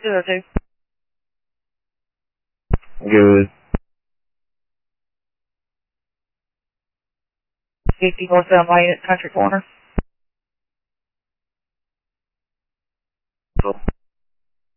202. Good. 50 northbound lane at Country Corner. Cool.